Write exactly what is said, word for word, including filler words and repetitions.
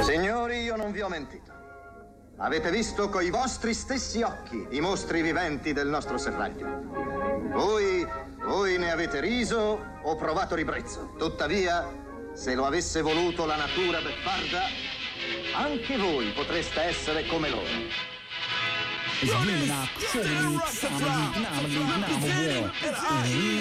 Signori, io non vi ho mentito. Avete visto coi vostri stessi occhi i mostri viventi del nostro serraglio. Voi, voi ne avete riso o provato ribrezzo. Tuttavia, se lo avesse voluto la natura beffarda, anche voi potreste essere come loro. It's